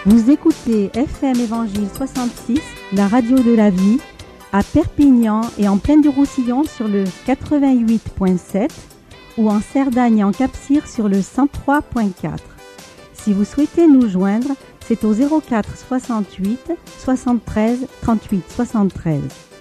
Vous écoutez FM Évangile 66, la radio de la vie, à Perpignan et en Plaine du Roussillon sur le 88.7 ou en Cerdagne et en Cap-Cyr sur le 103.4. Si vous souhaitez nous joindre, c'est au 04 68 73 38 73.